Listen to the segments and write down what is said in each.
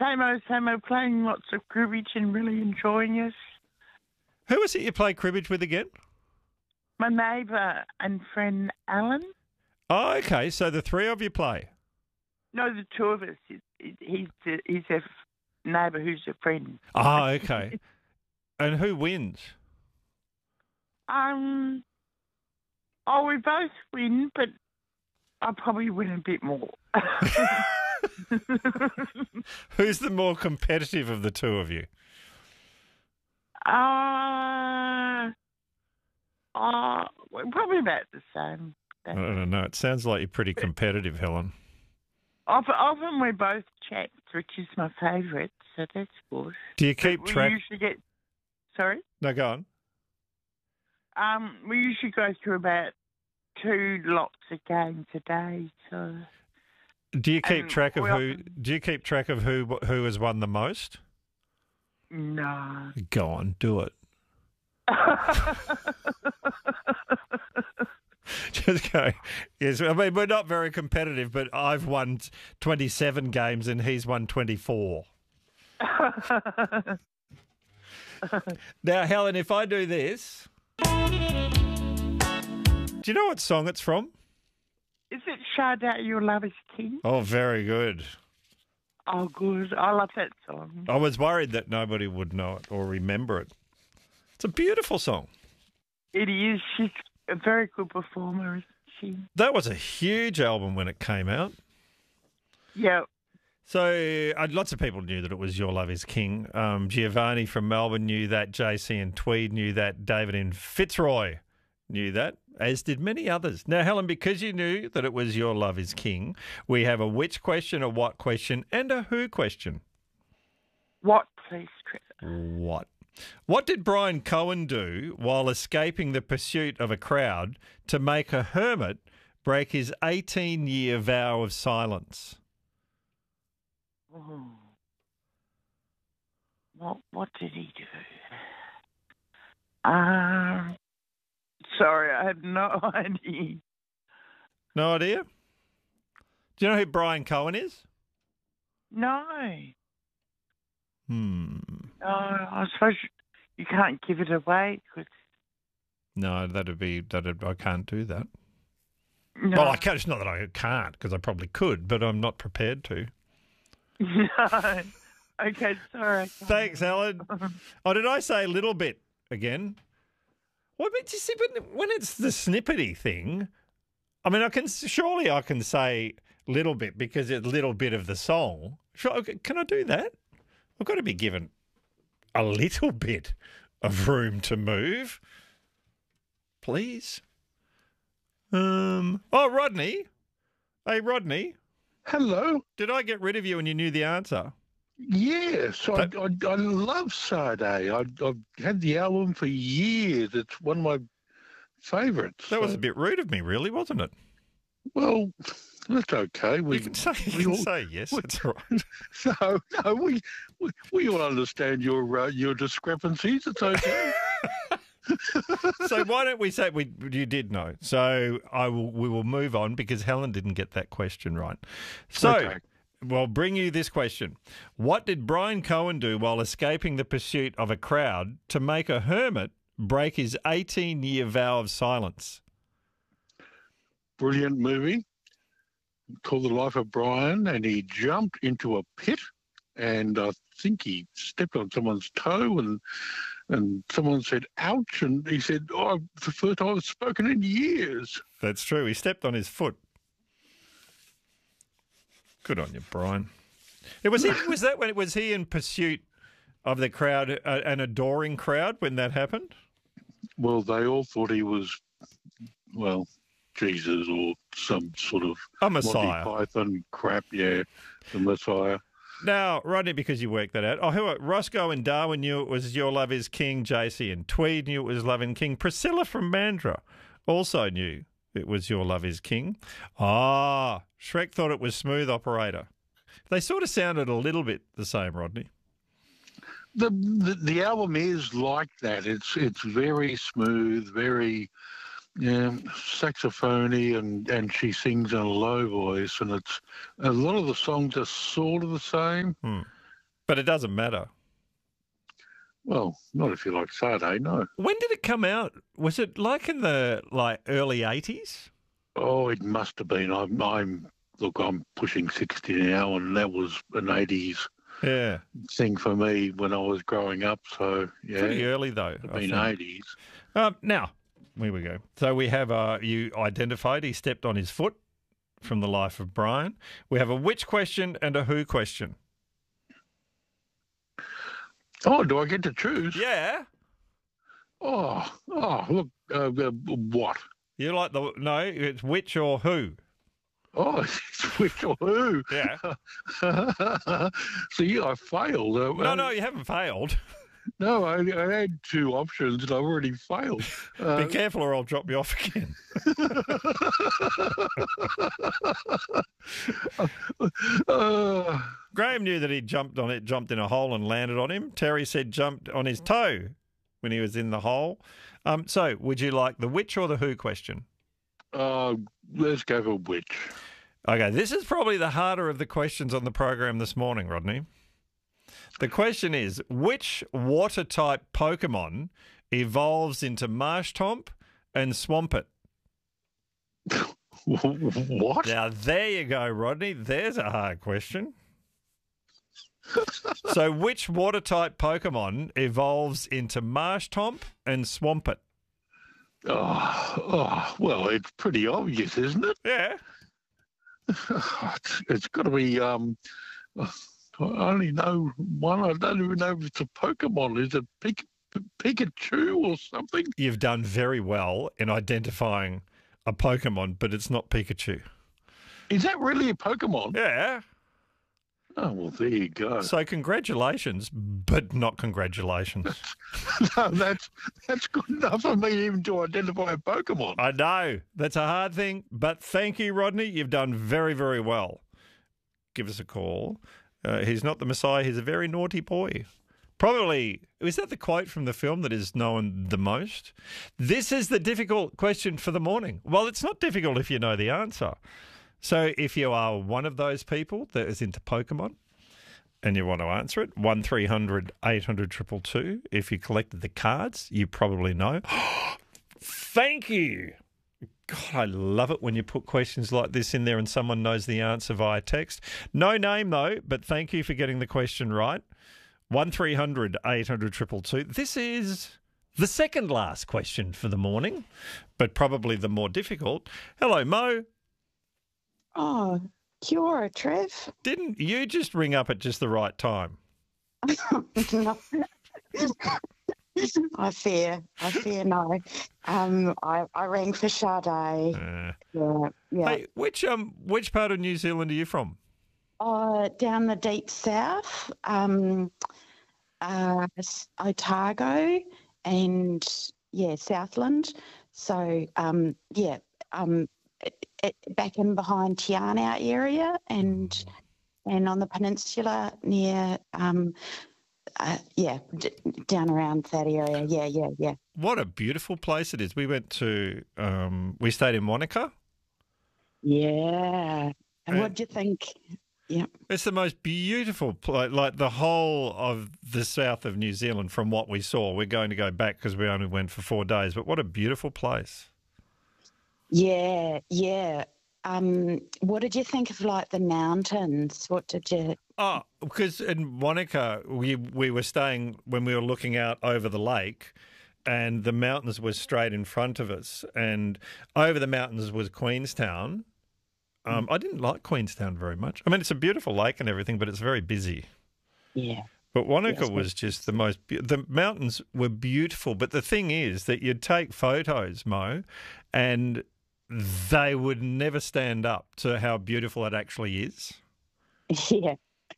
Same old, playing lots of cribbage and really enjoying it. Who was it you played cribbage with again? My neighbour and friend Alan. Oh, okay. So the three of you play? No, the two of us. He's a neighbour who's a friend. Oh, okay. And who wins? We both win, but I probably win a bit more. Who's the more competitive of the two of you? We're probably about the same. I don't know. It sounds like you're pretty competitive, Helen. Often we both chat, which is my favourite, so that's good. Do you keep track? We usually get... Sorry? No, go on. We usually go through about 2 lots of games a day, so... Do you keep track of who? Do you keep track of who has won the most? No. Go on, do it. Just go. Yes, I mean we're not very competitive, but I've won 27 games and he's won 24. Now, Helen, if I do this, do you know what song it's from? Is it Sade, Your Love is King? Oh, very good. Oh, good. I love that song. I was worried that nobody would know it or remember it. It's a beautiful song. It is. She's a very good performer, isn't she? That was a huge album when it came out. Yeah. So lots of people knew that it was Your Love is King. Giovanni from Melbourne knew that. JC in Tweed knew that. David in Fitzroy knew that, as did many others. Now, Helen, because you knew that it was Your Love is King, we have a which question, a what question, and a who question. What, please, Chris? What? What did Brian Cohen do while escaping the pursuit of a crowd to make a hermit break his 18-year vow of silence? Oh. What did he do? Sorry, I have no idea. No idea? Do you know who Brian Cohen is? No. No, I suppose you can't give it away. No, I can't do that. No. Well, I can't. It's not that I can't, because I probably could, but I'm not prepared to. No. Okay, sorry. Thanks, Helen. Oh, did I say a little bit again? Well, but you see, when it's the snippety thing, I mean, I can say little bit because it's a little bit of the song. Sure, can I do that? I've got to be given a little bit of room to move, please. Oh, Rodney. Hey, Rodney. Hello. Did I get rid of you and you knew the answer? Yes, I love Sade. I've had the album for years. It's one of my favourites. That was a bit rude of me, really, wasn't it? Well, that's okay. You can say yes. That's all right. No, we all understand your discrepancies. It's okay. So why don't we say you did know? So we will move on because Helen didn't get that question right. So. Okay. Well, bring you this question. What did Brian Cohen do while escaping the pursuit of a crowd to make a hermit break his 18-year vow of silence? Brilliant movie called The Life of Brian, and he jumped into a pit, and I think he stepped on someone's toe, and someone said, ouch, and he said, oh, the first time I've spoken in years. That's true. He stepped on his foot. Good on you, Brian. Was he in pursuit of the crowd, an adoring crowd when that happened? Well, they all thought he was, Jesus or some sort of a Messiah. Monty Python crap, the Messiah. Now, Rodney, because you worked that out. Oh, who? Roscoe in Darwin knew it was Your Love is King. JC in Tweed knew it was Love and King. Priscilla from Mandurah also knew it was Your Love is King. Shrek thought it was Smooth Operator. They sort of sounded a little bit the same, Rodney. The album is like that. It's very smooth, very saxophony, and she sings in a low voice, and it's a lot of the songs are sort of the same. But it doesn't matter. Well, not if you like Sade, no. When did it come out? Was it like in the early 80s? Oh, it must have been. I'm pushing 60 now, and that was an 80s Yeah. thing for me when I was growing up. So, yeah. Pretty early, though. It'd been 80s. Now, here we go. So we have you identified he stepped on his foot from The Life of Brian. We have a which question and a who question. Oh, do I get to choose? Yeah. Oh, look, what? You like no, it's which or who. Oh, it's which or who? Yeah. See, I failed. No, you haven't failed. No, I had two options and I've already failed. Be careful or I'll drop you off again. Graham knew that he jumped in a hole and landed on him. Terry said jumped on his toe when he was in the hole. So would you like the which or the who question? Let's go for which. Okay, this is probably the harder of the questions on the program this morning, Rodney. The question is, which water-type Pokemon evolves into Marshtomp and Swampert? What? Now, there you go, Rodney. There's a hard question. So, which water-type Pokemon evolves into Marshtomp and Swampert? Well, it's pretty obvious, isn't it? Yeah. It's got to be. I only know one. I don't even know if it's a Pokemon. Is it Pikachu or something? You've done very well in identifying a Pokemon, but it's not Pikachu. Is that really a Pokemon? Yeah. Oh, well, there you go. So congratulations, but not congratulations. No, that's good enough for me even to identify a Pokemon. I know. That's a hard thing, but thank you, Rodney. You've done very, very well. Give us a call. He's not the Messiah. He's a very naughty boy. Probably, is that the quote from the film that is known the most? This is the difficult question for the morning. Well, it's not difficult if you know the answer. So if you are one of those people that is into Pokemon and you want to answer it, 1300 800 222. If you collected the cards, you probably know. Thank you. God, I love it when you put questions like this in there and someone knows the answer via text. No name, though, but thank you for getting the question right. 1300 800 222. This is the second last question for the morning, but probably the more difficult. Hello, Mo. Oh, kia ora, Trev. Didn't you just ring up at just the right time? No. I fear no. I rang for Sade. Yeah. Hey, which part of New Zealand are you from? Down the deep south, Otago, and Southland. So back in behind Tiana area, and on the peninsula near down around that area. Yeah. What a beautiful place it is. We went to we stayed in Wanaka. Yeah. And what do you think? Yeah. It's the most beautiful place, like the whole of the south of New Zealand from what we saw. We're going to go back because we only went for 4 days, but what a beautiful place. Yeah. What did you think of like the mountains? What did you? Oh, because in Wanaka, we were staying when we were looking out over the lake, and the mountains were straight in front of us, and over the mountains was Queenstown. I didn't like Queenstown very much. I mean, it's a beautiful lake and everything, but it's very busy. Yeah. But Wanaka was just the mountains were beautiful. But the thing is that you'd take photos, Mo, and they would never stand up to how beautiful it actually is. Yeah.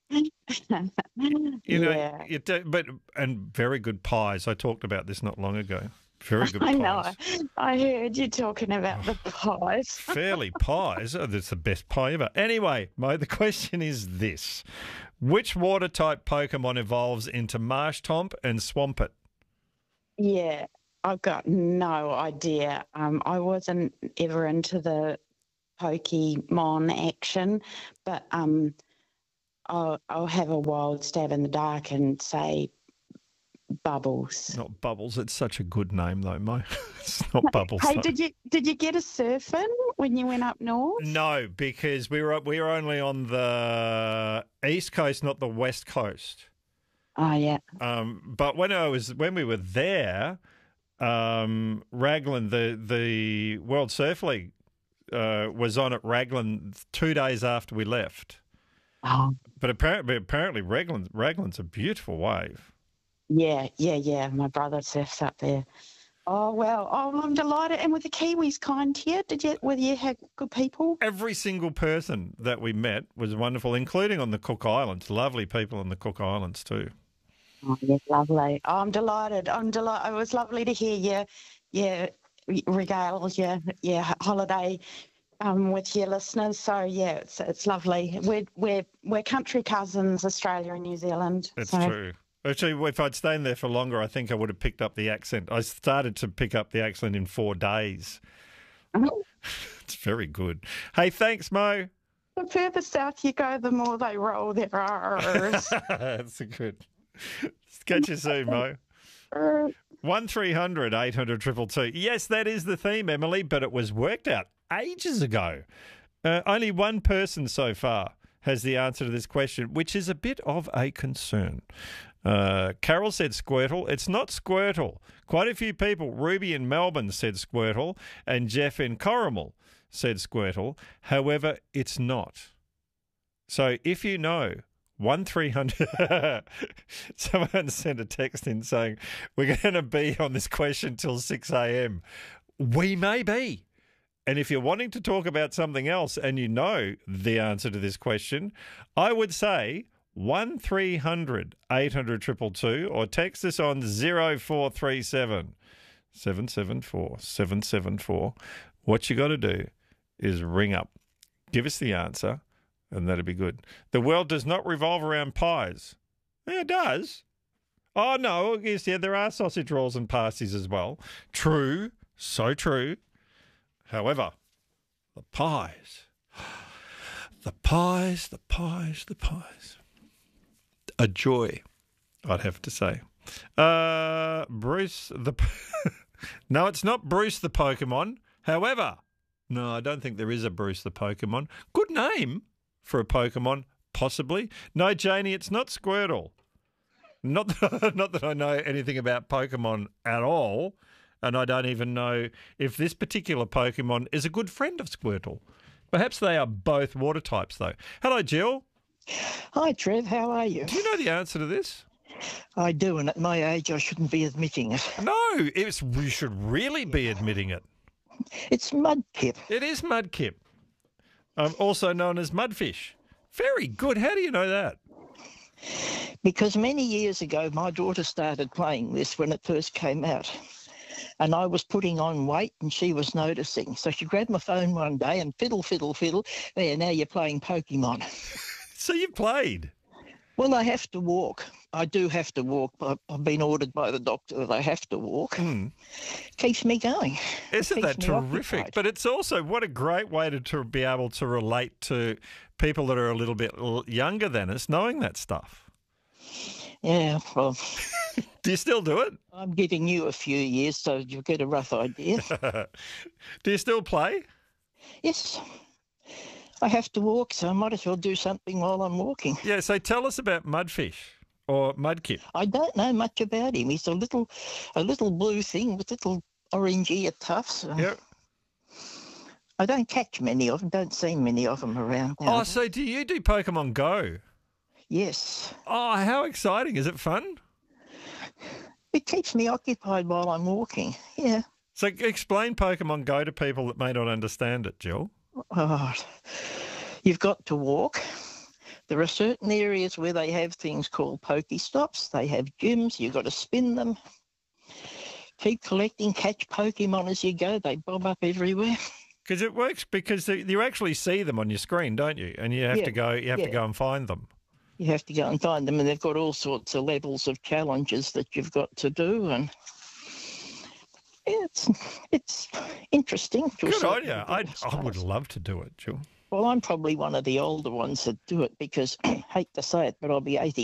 And very good pies. I talked about this not long ago. Very good pies. I know. I heard you talking about the pies. Fairly pies. Oh, that's the best pie ever. Anyway, Mo, the question is this. Which water-type Pokemon evolves into Marshtomp and Swampert? Yeah, I've got no idea. I wasn't ever into the Pokemon action, but I'll have a wild stab in the dark and say Bubbles. Not Bubbles. It's such a good name, though, Mo. It's not Bubbles. Hey, though. did you get a surfing when you went up north? No, because we were only on the east coast, not the west coast. Oh yeah. But when we were there, Raglan, the World Surf League, was on at Raglan 2 days after we left. Oh. But apparently Raglan's a beautiful wave. Yeah. My brother surfs up there. Oh well. Oh, I'm delighted. And were the Kiwis kind to you? Were you had good people? Every single person that we met was wonderful, including on the Cook Islands. Lovely people on the Cook Islands too. Oh, yeah, lovely. Oh, I'm delighted. It was lovely to hear you, regale your holiday with your listeners. So yeah, it's lovely. We're country cousins, Australia and New Zealand. That's true. Actually, if I'd stayed there for longer, I think I would have picked up the accent. I started to pick up the accent in 4 days. Oh. It's very good. Hey, thanks, Mo. The further south you go, the more they roll their R's. That's good. Catch you soon, Mo. 1300 800 222. Yes, that is the theme, Emily, but it was worked out ages ago. Only one person so far has the answer to this question, which is a bit of a concern. Carol said Squirtle. It's not Squirtle. Quite a few people, Ruby in Melbourne said Squirtle, and Jeff in Corrimal said Squirtle. However, it's not. So if you know, 1300. Someone sent a text in saying, we're going to be on this question till 6 a.m. We may be. And if you're wanting to talk about something else and you know the answer to this question, I would say 1300 800 222 or text us on 0437 774 774. What you got to do is ring up, give us the answer, and that'd be good. The world does not revolve around pies. Yeah, it does. Oh, no, yes, yeah, there are sausage rolls and pasties as well. True, so true. However, the pies. A joy, I'd have to say. Bruce the... No, it's not Bruce the Pokemon. However, no, I don't think there is a Bruce the Pokemon. Good name for a Pokemon, possibly. No, Janie, it's not Squirtle. Not that I know anything about Pokemon at all, and I don't even know if this particular Pokemon is a good friend of Squirtle. Perhaps they are both water types, though. Hello, Jill. Hi, Trev. How are you? Do you know the answer to this? I do, and at my age, I shouldn't be admitting it. No, we should really be admitting it. It's mudkip. It is mudkip, also known as mudfish. Very good. How do you know that? Because many years ago, my daughter started playing this when it first came out. And I was putting on weight and she was noticing. So she grabbed my phone one day and fiddle. There, now you're playing Pokemon. So you played? Well, I have to walk. I do have to walk. I've been ordered by the doctor that I have to walk. Keeps me going. Isn't that terrific? Occupied. But it's also, what a great way to be able to relate to people that are a little bit younger than us, knowing that stuff. Yeah, well... Do you still do it? I'm giving you a few years, so you'll get a rough idea. Do you still play? Yes. I have to walk, so I might as well do something while I'm walking. Yeah, so tell us about Mudfish or Mudkip. I don't know much about him. He's a little blue thing with little orange ear tufts. Yep. I don't catch many of them, don't see many of them around now. Oh, so do you do Pokemon Go? Yes. Oh, how exciting. Is it fun? It keeps me occupied while I'm walking, yeah. So explain Pokemon Go to people that may not understand it, Jill. Oh, you've got to walk. There are certain areas where they have things called Pokestops. They have gyms. You've got to spin them. Keep collecting, catch Pokemon as you go. They bob up everywhere. Because it works because you actually see them on your screen, don't you? And you have to go. You have to go and find them. You have to go and find them, and they've got all sorts of levels of challenges that you've got to do, and it's interesting. Good on you. I would love to do it, Jill. Well, I'm probably one of the older ones that do it because, hate to say it, but I'll be 80